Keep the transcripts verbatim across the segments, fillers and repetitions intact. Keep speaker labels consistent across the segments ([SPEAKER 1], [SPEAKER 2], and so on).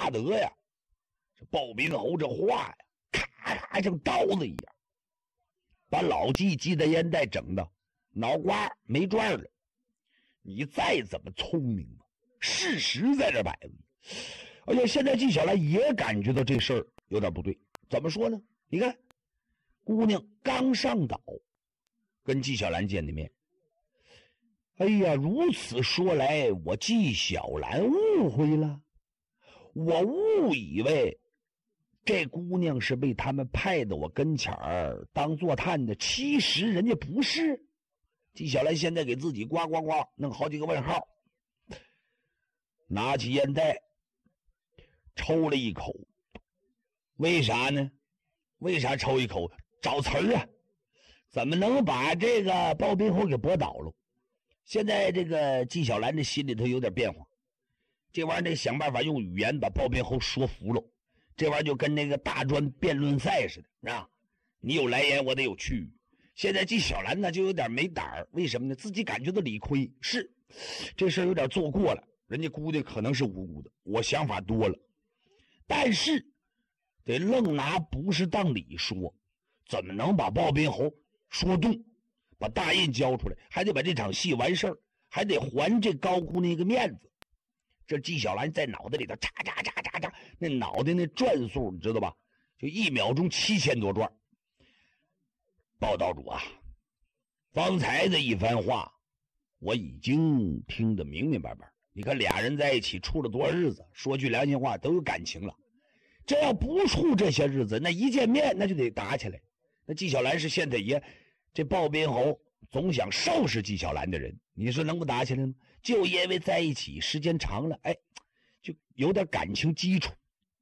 [SPEAKER 1] 了得呀！这鲍宾侯这话呀，咔咔像刀子一样，把老纪系的烟袋整的脑瓜没转了。你再怎么聪明吧，事实在这摆着。而且现在纪晓岚也感觉到这事儿有点不对。怎么说呢？你看，姑娘刚上岛，跟纪晓岚见的面。哎呀，如此说来，我纪晓岚误会了。我误以为这姑娘是被他们派到我跟前儿当做探的，其实人家不是。纪晓岚现在给自己呱呱呱弄好几个问号，拿起烟袋抽了一口。为啥呢？为啥抽一口？找词儿啊！怎么能把这个鲍宾侯给驳倒了？现在这个纪晓岚这心里头有点变化，这玩意儿得想办法用语言把鲍宾侯说服了。这玩意儿就跟那个大专辩论赛似的啊！你有来言，我得有去语。现在纪晓岚呢就有点没胆儿，为什么呢？自己感觉到理亏，是这事儿有点做过了，人家姑娘可能是无辜的，我想法多了，但是得愣拿不是当理说，怎么能把鲍宾侯说动，把大印交出来，还得把这场戏完事儿，还得还这高姑娘一个面子。这纪晓岚在脑袋里头嚓嚓嚓嚓嚓，那脑袋那转速你知道吧？就一秒钟七千多转。鲍道主啊，方才的一番话我已经听得明明白白。你看俩人在一起处了多少日子，说句良心话都有感情了。这要不处这些日子，那一见面那就得打起来。那纪晓岚是县太爷，这鲍宾侯总想收拾纪晓岚的人，你说能不打起来吗？就因为在一起时间长了，哎，就有点感情基础。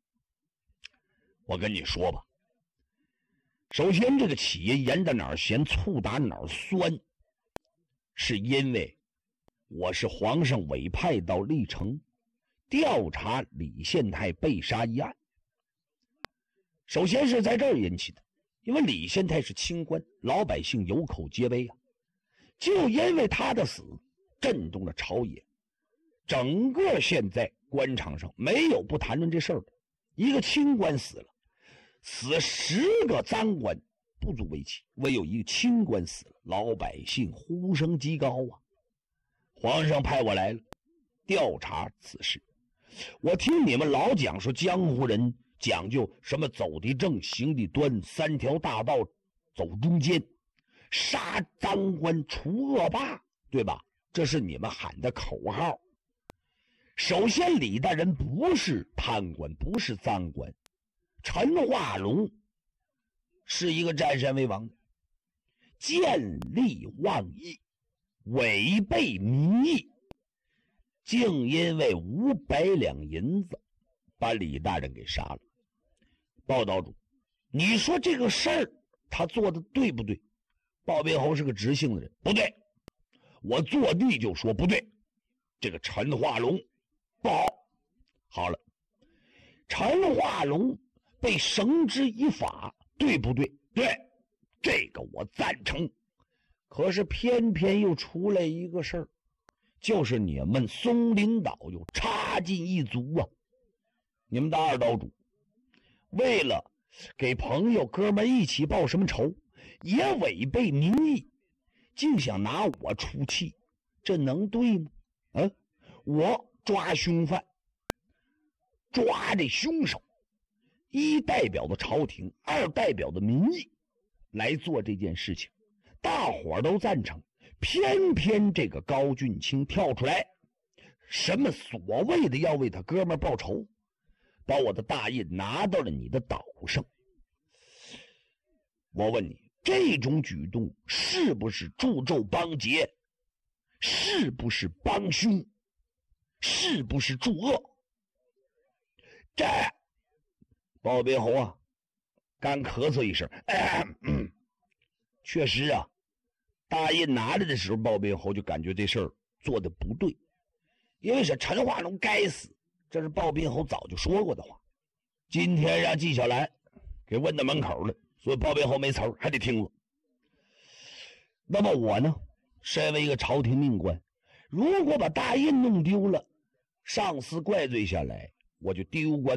[SPEAKER 1] 我跟你说吧，首先这个起因盐到哪儿咸，醋打哪儿酸，是因为我是皇上委派到历城调查李献泰被杀一案。首先是在这儿引起的，因为李献泰是清官，老百姓有口皆碑啊。就因为他的死震动了朝野，整个现在官场上没有不谈论这事儿的。一个清官死了，死十个赃官不足为奇，唯有一个清官死了，老百姓呼声极高啊。皇上派我来了，调查此事。我听你们老讲说江湖人讲究什么走的正，行的端，三条大道走中间，杀赃官除恶霸，对吧？这是你们喊的口号。首先李大人不是贪官，不是赃官，陈化龙是一个占山为王的，见利忘义，违背民意，竟因为五百两银子把李大人给杀了。鲍道主，你说这个事儿他做的对不对？鲍宾侯是个直性的人，不对，我坐地就说不对。这个陈化龙不好。好了，陈化龙被绳之以法，对不对？对，这个我赞成。可是偏偏又出来一个事儿，就是你们松林岛又插进一族啊！你们的二岛主为了给朋友哥们一起报什么仇，也违背民意，竟想拿我出气，这能对吗？嗯，我抓凶犯，抓这凶手，一代表的朝廷，二代表的民意来做这件事情，大伙儿都赞成，偏偏这个高俊卿跳出来，什么所谓的要为他哥们报仇，把我的大印拿到了你的岛上。我问你，这种举动是不是助纣帮劫？是不是帮凶？是不是助恶？这鲍宾侯啊干咳嗽一声，哎嗯、确实啊，大印拿来的时候，鲍宾侯就感觉这事儿做的不对，因为是陈化龙该死，这是鲍宾侯早就说过的话。今天让纪晓岚给问到门口了，所以鲍宾侯没词儿，还得听了。那么我呢，身为一个朝廷命官，如果把大印弄丢了，上司怪罪下来，我就丢官